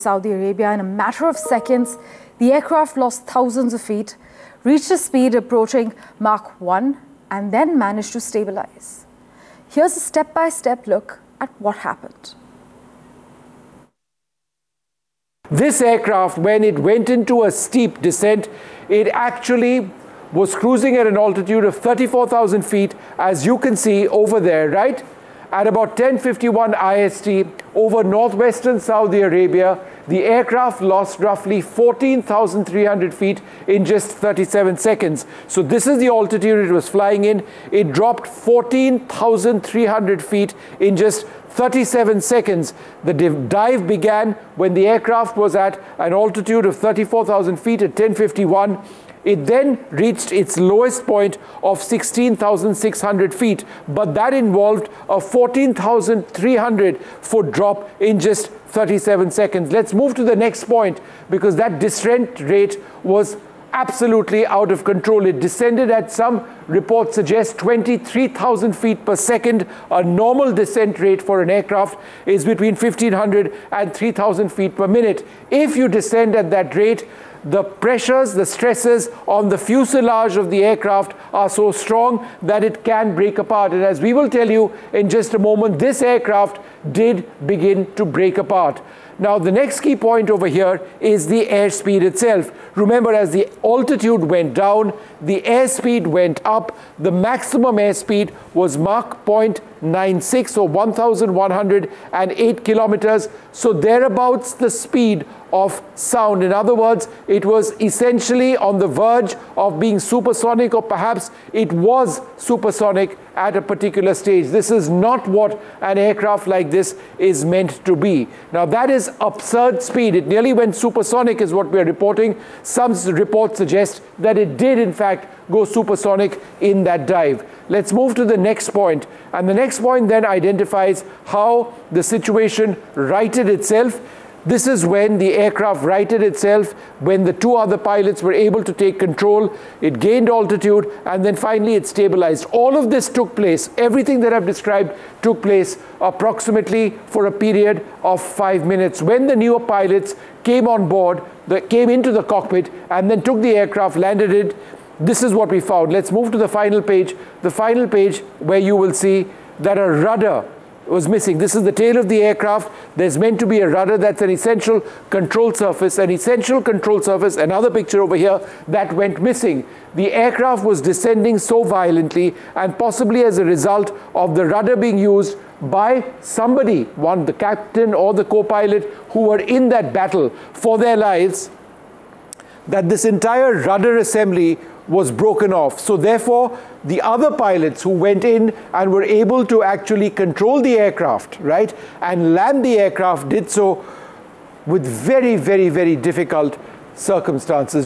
Saudi Arabia. In a matter of seconds, the aircraft lost thousands of feet, reached a speed approaching Mach 1, and then managed to stabilize. Here's a step-by-step look at what happened. This aircraft, when it went into a steep descent, it actually was cruising at an altitude of 34,000 feet, as you can see over there, right? At about 10:51 IST over northwestern Saudi Arabia, the aircraft lost roughly 14,300 feet in just 37 seconds. So this is the altitude it was flying in. It dropped 14,300 feet in just 37 seconds. The dive began when the aircraft was at an altitude of 34,000 feet at 10:51. It then reached its lowest point of 16,600 feet, but that involved a 14,300 foot drop in just 37 seconds. Let's move to the next point, because that descent rate was absolutely out of control. It descended at, some reports suggest, 23,000 feet per second. A normal descent rate for an aircraft is between 1,500 and 3,000 feet per minute. If you descend at that rate, the pressures, the stresses on the fuselage of the aircraft are so strong that it can break apart. And as we will tell you in just a moment, this aircraft did begin to break apart. Now, the next key point over here is the airspeed itself. Remember, as the altitude went down, the airspeed went up. The maximum airspeed was Mach 0.96, or 1,108 kilometers. So thereabouts the speed of sound. In other words, it was essentially on the verge of being supersonic, or perhaps it was supersonic at a particular stage. This is not what an aircraft like this is meant to be. Now, that is absurd speed. It nearly went supersonic is what we are reporting. Some reports suggest that it did in fact go supersonic in that dive. Let's move to the next point. And the next point then identifies how the situation righted itself. This is when the aircraft righted itself, when the two other pilots were able to take control. It gained altitude, and then finally it stabilized. All of this took place, everything that I've described took place approximately for a period of 5 minutes. When the newer pilots came on board, came into the cockpit, and then took the aircraft, landed it, this is what we found. Let's move to the final page where you will see that a rudder was missing. This is the tail of the aircraft. There's meant to be a rudder. That's an essential control surface. Another picture over here that went missing. The aircraft was descending so violently, and possibly as a result of the rudder being used by somebody, the captain or the co-pilot, who were in that battle for their lives, that this entire rudder assembly was broken off. So therefore, the other pilots who went in and were able to actually control the aircraft, right, and land the aircraft, did so with very, very, very difficult circumstances.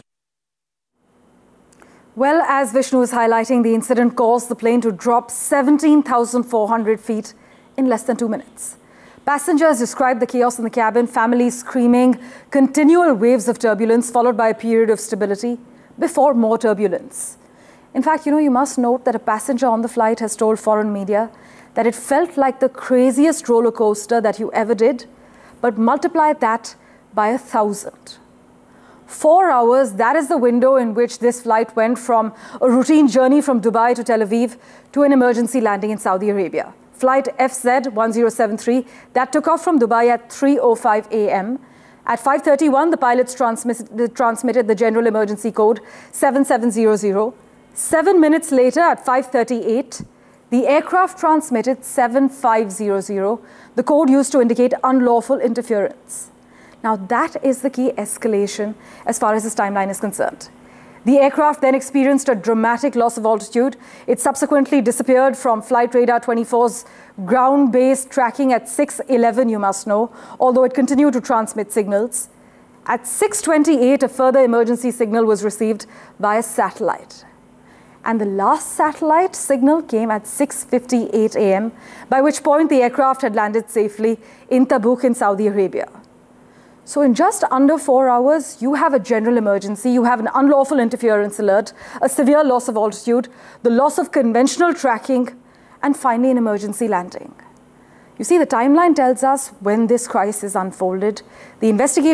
Well, as Vishnu is highlighting, the incident caused the plane to drop 17,400 feet in less than 2 minutes. Passengers described the chaos in the cabin, families screaming, continual waves of turbulence followed by a period of stability before more turbulence. In fact, you must note that a passenger on the flight has told foreign media that it felt like the craziest roller coaster that you ever did, but multiply that by 1,000. 4 hours, that is the window in which this flight went from a routine journey from Dubai to Tel Aviv to an emergency landing in Saudi Arabia. Flight FZ1073 that took off from Dubai at 3:05 a.m. At 5:31, the pilots transmitted the general emergency code 7700. 7 minutes later, at 5:38, the aircraft transmitted 7500, the code used to indicate unlawful interference. Now, that is the key escalation as far as this timeline is concerned. The aircraft then experienced a dramatic loss of altitude. It subsequently disappeared from Flight Radar 24's ground-based tracking at 6:11, you must know, although it continued to transmit signals. At 6:28, a further emergency signal was received via satellite. And the last satellite signal came at 6:58 a.m., by which point the aircraft had landed safely in Tabuk in Saudi Arabia. So in just under 4 hours, you have a general emergency, you have an unlawful interference alert, a severe loss of altitude, the loss of conventional tracking, and finally an emergency landing. You see, the timeline tells us when this crisis unfolded. The investigation